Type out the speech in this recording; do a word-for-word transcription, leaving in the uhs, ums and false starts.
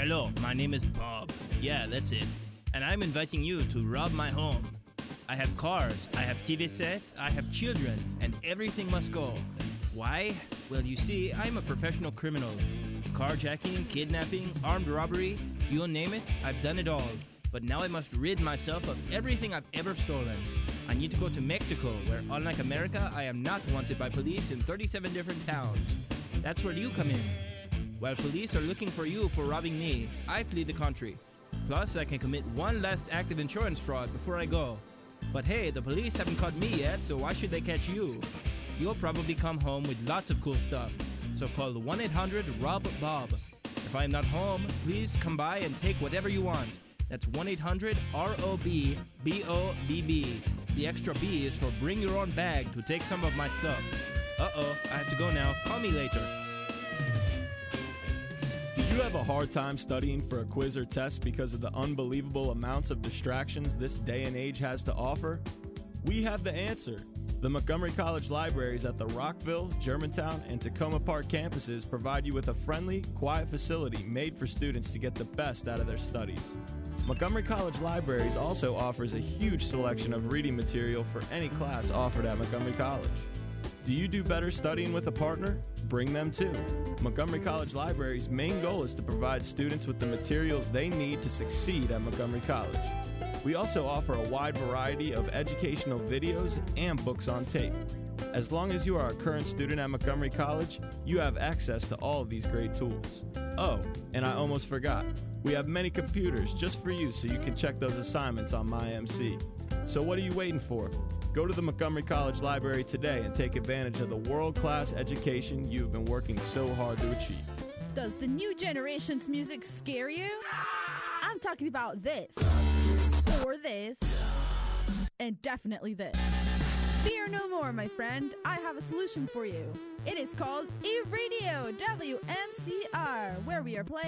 Hello, my name is Bob. Yeah, that's it. And I'm inviting you to rob my home. I have cars, I have T V sets, I have children, and everything must go. Why? Well, you see, I'm a professional criminal. Carjacking, kidnapping, armed robbery, you'll name it, I've done it all. But now I must rid myself of everything I've ever stolen. I need to go to Mexico, where unlike America, I am not wanted by police in thirty-seven different towns. That's where you come in. While police are looking for you for robbing me, I flee the country. Plus, I can commit one last act of insurance fraud before I go. But hey, the police haven't caught me yet, so why should they catch you? You'll probably come home with lots of cool stuff. So call one eight hundred rob bob. If I am not home, please come by and take whatever you want. That's one eight hundred R O B B O B B. The extra B is for bring your own bag to take some of my stuff. Uh-oh, I have to go now. Call me later. Do you have a hard time studying for a quiz or test because of the unbelievable amounts of distractions this day and age has to offer? We have the answer. The Montgomery College Libraries at the Rockville, Germantown, and Tacoma Park campuses provide you with a friendly, quiet facility made for students to get the best out of their studies. Montgomery College Libraries also offers a huge selection of reading material for any class offered at Montgomery College. Do you do better studying with a partner? Bring them too. Montgomery College Library's main goal is to provide students with the materials they need to succeed at Montgomery College. We also offer a wide variety of educational videos and books on tape. As long as you are a current student at Montgomery College, you have access to all of these great tools. Oh, and I almost forgot. We have many computers just for you so you can check those assignments on MyMC. So what are you waiting for? Go to the Montgomery College Library today and take advantage of the world-class education you've been working so hard to achieve. Does the new generation's music scare you? I'm talking about this, or this, and definitely this. Fear no more, my friend. I have a solution for you. It is called eRadio W M C R, where we are playing